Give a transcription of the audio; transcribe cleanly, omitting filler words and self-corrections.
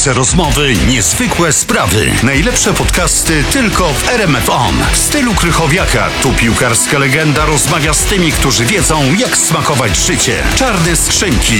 Rozmowy, niezwykłe sprawy. Najlepsze podcasty tylko w RMF On. W stylu Krychowiaka. Tu piłkarska legenda rozmawia z tymi, którzy wiedzą, jak smakować życie. Czarne skrzynki.